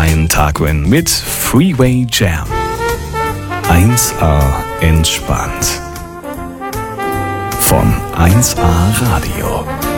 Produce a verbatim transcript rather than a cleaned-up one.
Brian Tarquin mit Freeway Jam. eins A entspannt. Von eins A Radio.